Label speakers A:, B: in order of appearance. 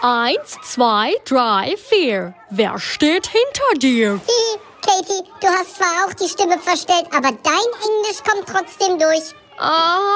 A: 1, 2, 3, 4. Wer steht hinter dir?
B: Katie, du hast zwar auch die Stimme verstellt, aber dein Englisch kommt trotzdem durch.
A: Ah.